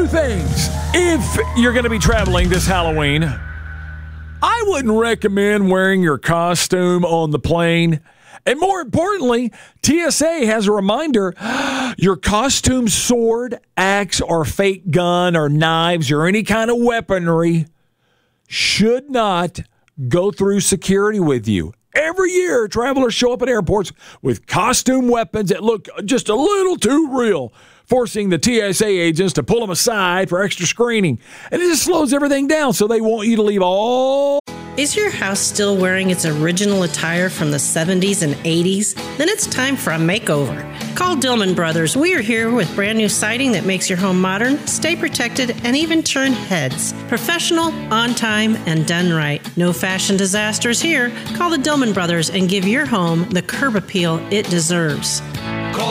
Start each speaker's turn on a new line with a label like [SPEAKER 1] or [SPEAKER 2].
[SPEAKER 1] Two things. If you're going to be traveling this Halloween, I wouldn't recommend wearing your costume on the plane. And more importantly, TSA has a reminder, your costume, sword, axe, or fake gun, or knives, or any kind of weaponry should not go through security with you. Every year, travelers show up at airports with costume weapons that look just a little too real, forcing the TSA agents to pull them aside for extra screening. And it just slows everything down, so they want you to leave all...
[SPEAKER 2] Is your house still wearing its original attire from the 70s and 80s? Then it's time for a makeover. Call Dillman Brothers. We are here with brand new siding that makes your home modern, stay protected, and even turn heads. Professional, on time, and done right. No fashion disasters here. Call the Dillman Brothers and give your home the curb appeal it deserves.